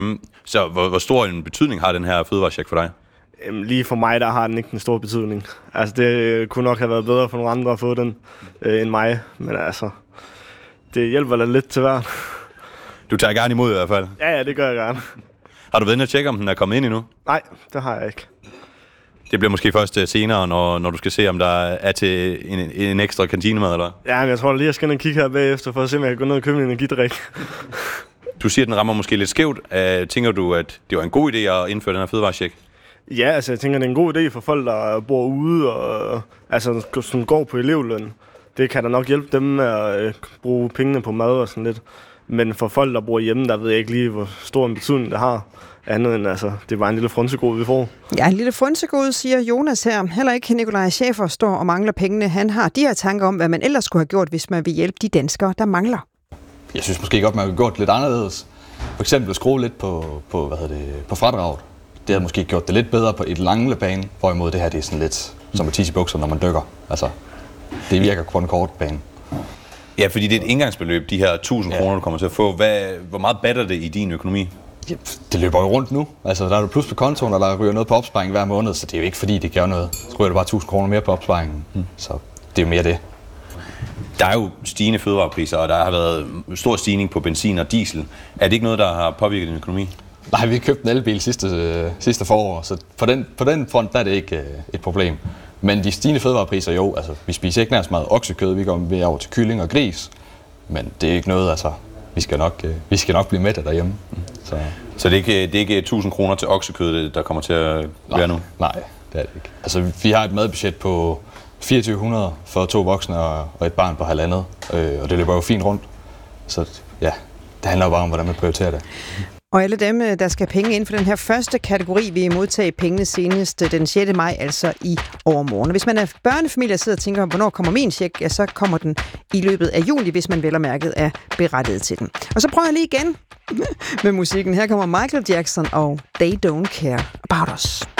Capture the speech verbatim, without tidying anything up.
Mm. Så hvor, hvor stor en betydning har den her fødevarecheck for dig? Jamen, lige for mig, der har den ikke en stor betydning. Altså, det kunne nok have været bedre for nogle andre at få den øh, end mig. Men altså, det hjælper da lidt til hver. Du tager gerne imod i hvert fald. Ja, ja, det gør jeg gerne. Har du været inde og tjekke, om den er kommet ind endnu? Nej, det har jeg ikke. Det bliver måske først senere, når, når du skal se, om der er til en, en ekstra kantinemad, eller? Ja, men jeg tror lige, jeg skal ind og kigge her bagefter, for at se, om jeg kan gå ned og købe en energidrik. Du siger, at den rammer måske lidt skævt. Uh, tænker du, at det var en god idé at indføre den her fødevarecheck? Ja, altså jeg tænker, det er en god idé for folk, der bor ude og altså, som går på elevløn. Det kan da nok hjælpe dem med at øh, bruge pengene på mad og sådan lidt. Men for folk, der bor hjemme, der ved jeg ikke lige, hvor stor en betydning det har. Andet end, altså, det er bare en lille fronsegod, vi får. Ja, en lille fronsegod, siger Jonas her. Heller ikke Nikolaj Schäfer står og mangler pengene. Han har de her tanker om, hvad man ellers skulle have gjort, hvis man vil hjælpe de danskere, der mangler. Jeg synes måske godt, man kunne have gjort det lidt anderledes. For eksempel skrue lidt på, på, hvad hedder det, på fradraget. Det havde måske gjort det lidt bedre på et lange bane, hvorimod det her det er sådan lidt som at tisse i bukser, når man dykker. Altså, det virker på en kort bane. Ja, fordi det er et indgangsbeløb, de her tusind kroner, du kommer til at få. Hvad, hvor meget batter det i din økonomi? Ja, det løber jo rundt nu. Altså, der er jo plus på kontoen, og der ryger noget på opsparing hver måned, så det er jo ikke fordi, det gør noget. Så ryger der bare tusind kroner mere på opsparingen. Hmm. Så det er jo mere det. Der er jo stigende fødevarepriser, og der har været stor stigning på benzin og diesel. Er det ikke noget, der har påvirket din økonomi? Nej, vi købte en elbil sidste, øh, sidste forår, så på den, på den front der er det ikke øh, et problem. Men de stigende fødevarepriser, jo, altså vi spiser ikke nær så meget oksekød, vi går mere over til kylling og gris. Men det er ikke noget, altså vi skal nok, øh, vi skal nok blive mætte derhjemme. Så, så det, er ikke, det er ikke tusind kroner til oksekød, der kommer til at være nu? Nej, det er det ikke. Altså vi har et madbudget på fireogtyve hundrede for to voksne og et barn på halvandet, øh, og det løber jo fint rundt. Så ja, det handler jo bare om, hvordan man prioriterer det. Og alle dem, der skal penge ind for den her første kategori, vil modtage pengene senest den sjette maj, altså i overmorgen. Hvis man er børnefamilie og sidder og tænker, hvornår kommer min check, ja, så kommer den i løbet af juli, hvis man vel og mærket er berettiget til den. Og så prøver jeg lige igen med musikken. Her kommer Michael Jackson og They Don't Care About Us.